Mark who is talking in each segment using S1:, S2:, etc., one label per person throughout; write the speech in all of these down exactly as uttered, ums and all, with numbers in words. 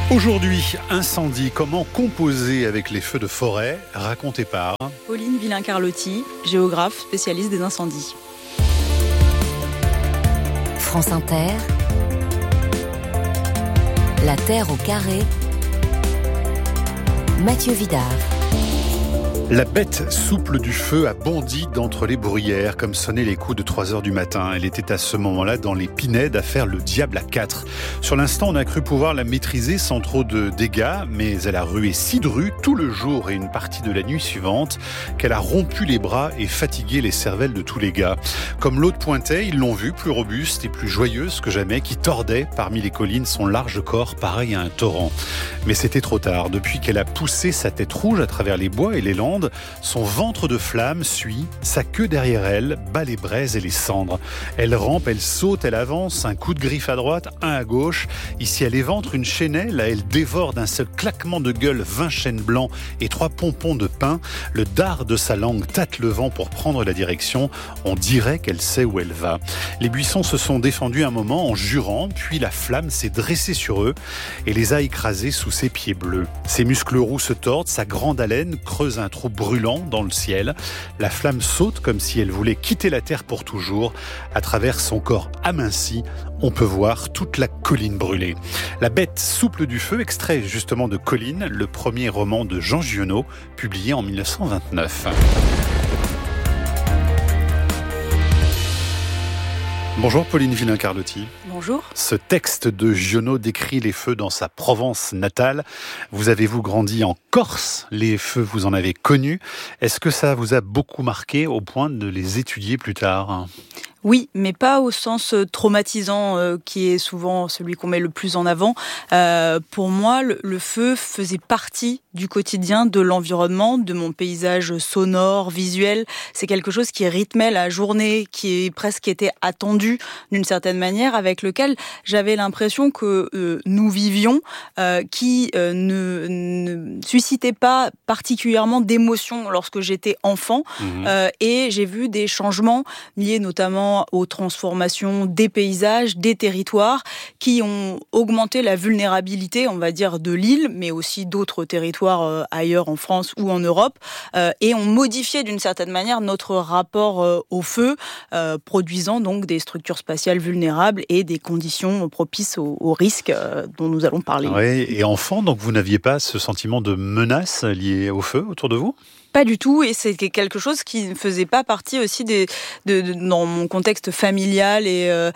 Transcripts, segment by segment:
S1: Aujourd'hui, incendie, comment composer avec les feux de forêt, raconté par
S2: Pauline Villain-Carlotti, géographe spécialiste des incendies.
S3: France Inter, La Terre au carré, Mathieu Vidard.
S1: La bête souple du feu a bondi d'entre les bruyères comme sonnaient les coups de trois heures du matin. Elle était à ce moment-là dans les Pinèdes à faire le diable à quatre. Sur l'instant, on a cru pouvoir la maîtriser sans trop de dégâts, mais elle a rué si dru tout le jour et une partie de la nuit suivante qu'elle a rompu les bras et fatigué les cervelles de tous les gars. Comme l'autre pointait, ils l'ont vue plus robuste et plus joyeuse que jamais, qui tordait parmi les collines son large corps pareil à un torrent. Mais c'était trop tard. Depuis qu'elle a poussé sa tête rouge à travers les bois et les landes, son ventre de flamme suit, sa queue derrière elle bat les braises et les cendres. Elle rampe, elle saute, elle avance, un coup de griffe à droite, un à gauche. Ici elle éventre une chaînelle, là elle dévore d'un seul claquement de gueule vingt chênes blancs et trois pompons de pin. Le dard de sa langue tâte le vent pour prendre la direction. On dirait qu'elle sait où elle va. Les buissons se sont défendus un moment en jurant, puis la flamme s'est dressée sur eux et les a écrasés sous ses pieds bleus. Ses muscles roux se tordent, sa grande haleine creuse un trou brûlant dans le ciel. La flamme saute comme si elle voulait quitter la terre pour toujours. À travers son corps aminci, on peut voir toute la colline brûlée. La bête souple du feu, extrait justement de Colline, le premier roman de Jean Giono, publié en dix-neuf cent vingt-neuf. Bonjour Pauline Villain-Carlotti.
S2: Bonjour.
S1: Ce texte de Giono décrit les feux dans sa Provence natale. Vous avez-vous grandi en Corse? Les feux, vous en avez connu. Est-ce que ça vous a beaucoup marqué au point de les étudier plus tard ?
S2: Oui, mais pas au sens traumatisant euh, qui est souvent celui qu'on met le plus en avant. Euh, pour moi, le, le feu faisait partie du quotidien, de l'environnement, de mon paysage sonore, visuel. C'est quelque chose qui rythmait la journée, qui est presque était attendu d'une certaine manière, avec lequel j'avais l'impression que euh, nous vivions, euh, qui euh, ne, ne suscitait pas particulièrement d'émotion lorsque j'étais enfant. Mmh. Euh, et j'ai vu des changements liés notamment aux transformations des paysages, des territoires, qui ont augmenté la vulnérabilité, on va dire, de l'île, mais aussi d'autres territoires euh, ailleurs en France ou en Europe, euh, et ont modifié d'une certaine manière notre rapport euh, au feu, euh, produisant donc des structures spatiales vulnérables et des conditions propices aux, aux risques euh, dont nous allons parler.
S1: Oui, et enfant, donc vous n'aviez pas ce sentiment de menace lié au feu autour de vous ?
S2: Pas du tout, et c'était quelque chose qui ne faisait pas partie aussi des, de, de, dans mon contexte familial et, euh,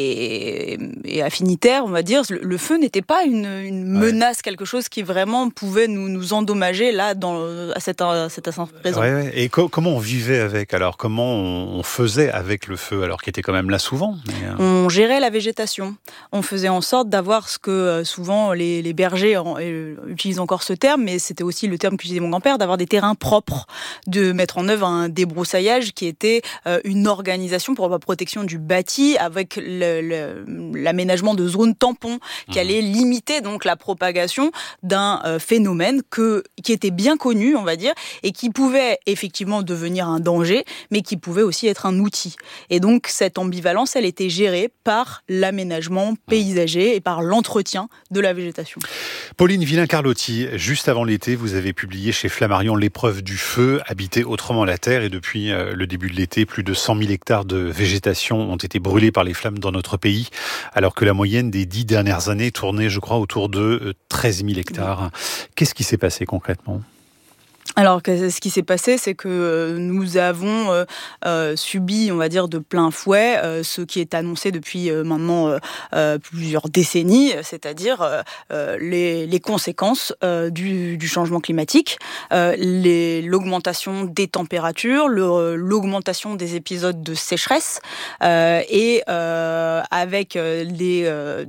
S2: et, et affinitaire, on va dire. Le, le feu n'était pas une, une menace, ouais. Quelque chose qui vraiment pouvait nous, nous endommager là, dans, à cet, à cet instant présent.
S1: Ouais, ouais. Et co- comment on vivait avec alors? Comment on, on faisait avec le feu, alors qu'il était quand même là souvent mais euh...
S2: On gérait la végétation. On faisait en sorte d'avoir ce que euh, souvent les, les bergers en, euh, utilisent encore ce terme, mais c'était aussi le terme qu'utilisait mon grand-père, d'avoir des terrains propres, de mettre en œuvre un débroussaillage qui était euh, une organisation pour la protection du bâti avec le, le, l'aménagement de zones tampons qui allait limiter donc la propagation d'un euh, phénomène que, qui était bien connu, on va dire, et qui pouvait effectivement devenir un danger, mais qui pouvait aussi être un outil. Et donc cette ambivalence, elle était gérée par l'aménagement paysager et par l'entretien de la végétation.
S1: Pauline Villain-Carlotti, juste avant l'été, vous avez publié chez Flammarion L'épreuve du feu, habiter autrement la terre, et depuis euh, le début de l'été, plus de cent mille hectares de végétation ont été brûlés par les flammes dans notre pays, alors que la moyenne des dix dernières années tournait, je crois, autour de euh, treize mille hectares. Qu'est-ce qui s'est passé concrètement ?
S2: Alors, ce qui s'est passé, c'est que nous avons euh, euh, subi, on va dire, de plein fouet euh, ce qui est annoncé depuis euh, maintenant euh, euh, plusieurs décennies, c'est-à-dire euh, les, les conséquences euh, du, du changement climatique, euh, les, l'augmentation des températures, le, l'augmentation des épisodes de sécheresse, euh, et euh, avec les, euh,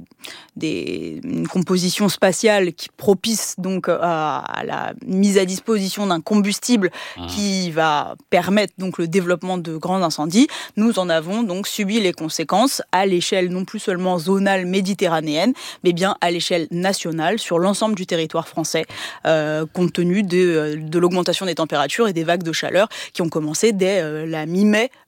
S2: des, une composition spatiale qui propice donc à, à la mise à disposition d'un combustible mmh. qui va permettre donc le développement de grands incendies. Nous en avons donc subi les conséquences à l'échelle non plus seulement zonale méditerranéenne, mais bien à l'échelle nationale sur l'ensemble du territoire français, euh, compte tenu de, de l'augmentation des températures et des vagues de chaleur qui ont commencé dès euh, la mi-mai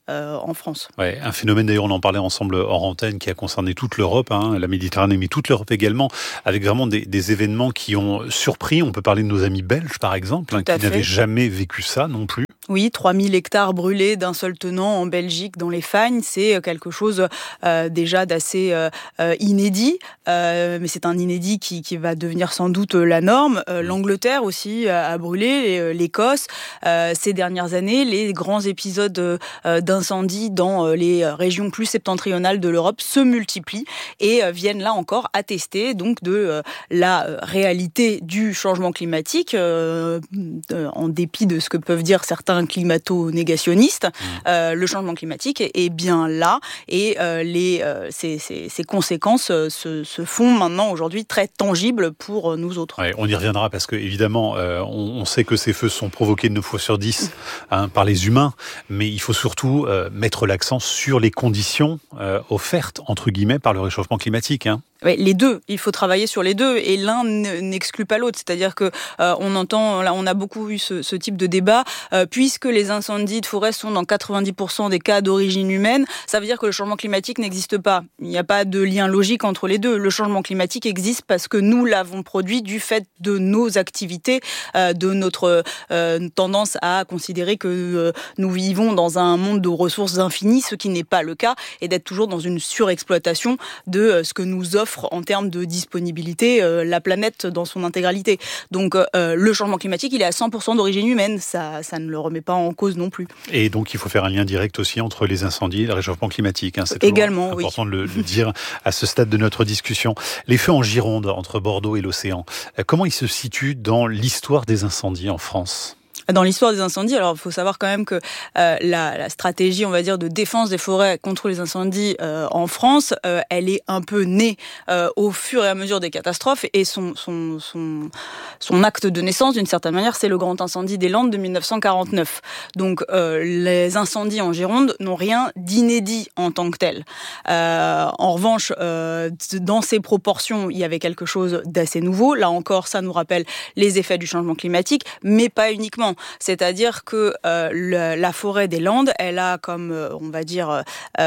S2: euh, en France.
S1: Ouais, un phénomène d'ailleurs, on en parlait ensemble hors antenne, qui a concerné toute l'Europe, hein, la Méditerranée, mais toute l'Europe également, avec vraiment des, des événements qui ont surpris. On peut parler de nos amis belges, par exemple, hein, qui n'avaient jamais vécu ça non plus.
S2: Oui, trois mille hectares brûlés d'un seul tenant en Belgique, dans les Fagnes, c'est quelque chose euh, déjà d'assez euh, inédit, euh, mais c'est un inédit qui, qui va devenir sans doute la norme. Euh, L'Angleterre aussi a brûlé, l'Écosse. Euh, ces dernières années, les grands épisodes euh, d'incendie dans les régions plus septentrionales de l'Europe se multiplient et euh, viennent là encore attester donc de euh, la réalité du changement climatique, euh, euh, en dépit de ce que peuvent dire certains climato-négationniste, euh, le changement climatique est, est bien là et euh, les, euh, ces, ces, ces conséquences euh, se, se font maintenant aujourd'hui très tangibles pour euh, nous autres.
S1: Ouais, on y reviendra parce que évidemment euh, on, on sait que ces feux sont provoqués neuf fois sur dix hein, par les humains, mais il faut surtout euh, mettre l'accent sur les conditions euh, offertes entre guillemets par le réchauffement climatique. Hein.
S2: Ouais, les deux, il faut travailler sur les deux et l'un n'exclut pas l'autre. C'est-à-dire que euh, on entend, là, on a beaucoup eu ce, ce type de débat, euh, puisque les incendies de forêt sont dans quatre-vingt-dix pour cent des cas d'origine humaine, ça veut dire que le changement climatique n'existe pas. Il n'y a pas de lien logique entre les deux. Le changement climatique existe parce que nous l'avons produit du fait de nos activités, euh, de notre euh, tendance à considérer que euh, nous vivons dans un monde de ressources infinies, ce qui n'est pas le cas, et d'être toujours dans une surexploitation de euh, ce que nous offre en termes de disponibilité euh, la planète dans son intégralité. Donc euh, le changement climatique, il est à cent pour cent d'origine humaine, ça, ça ne le remet pas en cause non plus.
S1: Et donc il faut faire un lien direct aussi entre les incendies et le réchauffement climatique. Hein. C'est
S2: également
S1: important
S2: oui.
S1: de le, le dire à ce stade de notre discussion. Les feux en Gironde, entre Bordeaux et l'océan, euh, comment ils se situent dans l'histoire des incendies en France ?
S2: Dans l'histoire des incendies, alors il faut savoir quand même que euh, la, la stratégie, on va dire, de défense des forêts contre les incendies euh, en France, euh, elle est un peu née euh, au fur et à mesure des catastrophes et son, son, son, son acte de naissance, d'une certaine manière, c'est le grand incendie des Landes de mille neuf cent quarante-neuf. Donc euh, les incendies en Gironde n'ont rien d'inédit en tant que tel. Euh, en revanche, euh, dans ces proportions, il y avait quelque chose d'assez nouveau. Là encore, ça nous rappelle les effets du changement climatique, mais pas uniquement. C'est-à-dire que euh, le, la forêt des Landes, elle a comme, euh, on va dire,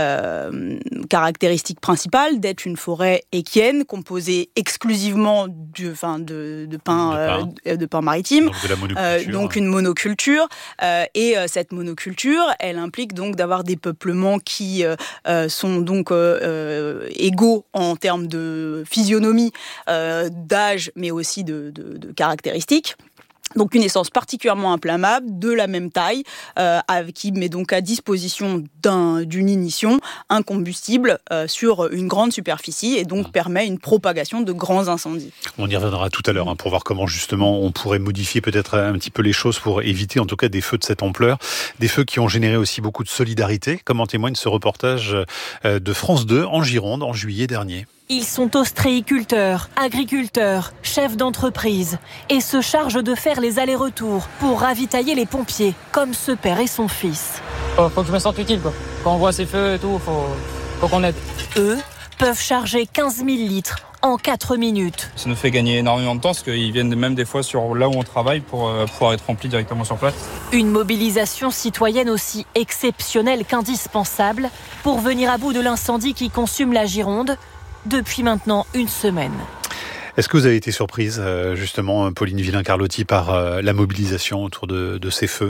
S2: euh, caractéristique principale d'être une forêt équienne, composée exclusivement du, enfin, de, de pins euh, de pin maritime,
S1: donc, de la monoculture.
S2: Euh, donc une monoculture. Euh, et euh, cette monoculture, elle implique donc d'avoir des peuplements qui euh, sont donc euh, euh, égaux en termes de physionomie, euh, d'âge, mais aussi de, de, de caractéristiques. Donc une essence particulièrement inflammable, de la même taille, euh, qui met donc à disposition d'un, d'une ignition un combustible euh, sur une grande superficie et donc permet une propagation de grands incendies.
S1: On y reviendra tout à l'heure hein, pour voir comment justement on pourrait modifier peut-être un petit peu les choses pour éviter en tout cas des feux de cette ampleur. Des feux qui ont généré aussi beaucoup de solidarité, comme en témoigne ce reportage de France deux en Gironde en juillet dernier.
S4: Ils sont ostréiculteurs, agriculteurs, chefs d'entreprise et se chargent de faire les allers-retours pour ravitailler les pompiers, comme ce père et son fils.
S5: Faut, faut que je me sente utile, quoi. Quand on voit ces feux et tout, faut, faut qu'on aide.
S4: Eux peuvent charger quinze mille litres en quatre minutes.
S6: Ça nous fait gagner énormément de temps parce qu'ils viennent même des fois sur là où on travaille pour euh, pouvoir être remplis directement sur place.
S4: Une mobilisation citoyenne aussi exceptionnelle qu'indispensable pour venir à bout de l'incendie qui consume la Gironde depuis maintenant une semaine.
S1: Est-ce que vous avez été surprise, justement, Pauline Villain-Carlotti, par la mobilisation autour de, de ces feux ?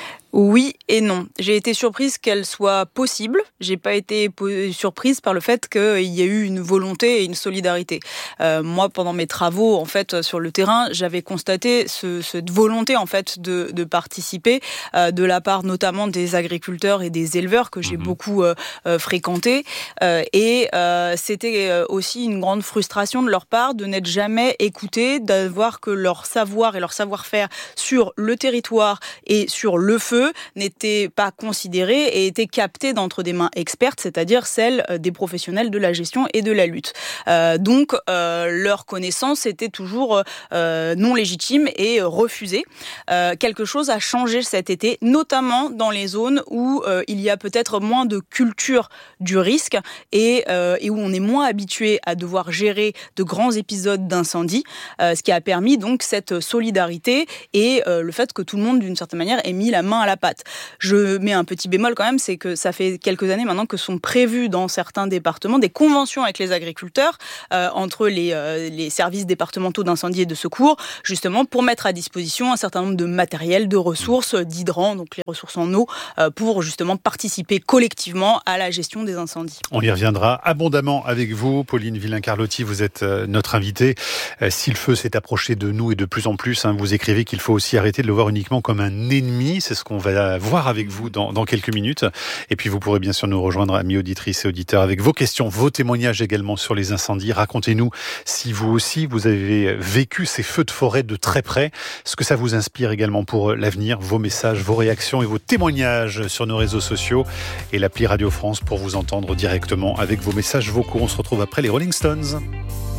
S2: Oui et non. J'ai été surprise qu'elle soit possible. J'ai pas été po- surprise par le fait qu'il y ait eu une volonté et une solidarité. Euh, moi, pendant mes travaux, en fait, sur le terrain, j'avais constaté ce, cette volonté, en fait, de, de participer euh, de la part notamment des agriculteurs et des éleveurs que j'ai mmh. beaucoup euh, euh, fréquentés. Euh, et euh, c'était aussi une grande frustration de leur part de n'être jamais écoutés, d'avoir que leur savoir et leur savoir-faire sur le territoire et sur le feu n'étaient pas considérés et étaient captés d'entre des mains expertes, c'est-à-dire celles des professionnels de la gestion et de la lutte. Euh, donc, euh, leur connaissance était toujours euh, non légitime et refusée. Euh, quelque chose a changé cet été, notamment dans les zones où euh, il y a peut-être moins de culture du risque et, euh, et où on est moins habitué à devoir gérer de grands épisodes d'incendie, euh, ce qui a permis donc cette solidarité et euh, le fait que tout le monde, d'une certaine manière, ait mis la main à la la pâte. Je mets un petit bémol quand même, c'est que ça fait quelques années maintenant que sont prévues dans certains départements des conventions avec les agriculteurs, euh, entre les, euh, les services départementaux d'incendie et de secours, justement pour mettre à disposition un certain nombre de matériel, de ressources, d'hydrants, donc les ressources en eau, euh, pour justement participer collectivement à la gestion des incendies.
S1: On y reviendra abondamment avec vous. Pauline Villain-Carlotti, vous êtes euh, notre invitée. Euh, si le feu s'est approché de nous et de plus en plus, hein, vous écrivez qu'il faut aussi arrêter de le voir uniquement comme un ennemi. C'est ce qu'on va voir avec vous dans, dans quelques minutes. Et puis vous pourrez bien sûr nous rejoindre, amis auditrices et auditeurs, avec vos questions, vos témoignages également sur les incendies. Racontez-nous si vous aussi vous avez vécu ces feux de forêt de très près, ce que ça vous inspire également pour l'avenir, vos messages, vos réactions et vos témoignages sur nos réseaux sociaux et l'appli Radio France pour vous entendre directement avec vos messages vocaux. On se retrouve après les Rolling Stones.